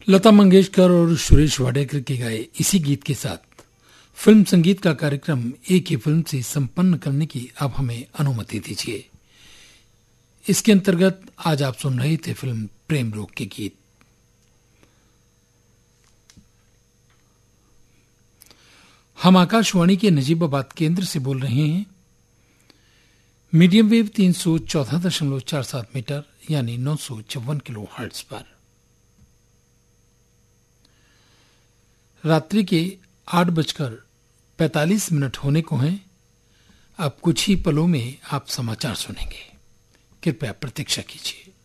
लता मंगेशकर और सुरेश वाडेकर के गाए इसी गीत के साथ फिल्म संगीत का कार्यक्रम एक ही फिल्म से संपन्न करने की अब हमें अनुमति दीजिए। इसके अंतर्गत आज आप सुन रहे थे फिल्म प्रेम रोग के गीत। हम आकाशवाणी के नजीबाबाद केंद्र से बोल रहे हैं। मीडियम वेव 314.47 मीटर यानी 954 किलो हर्ट्ज पर। रात्रि के 8:45 होने को हैं। अब कुछ ही पलों में आप समाचार सुनेंगे। कृपया प्रतीक्षा कीजिए।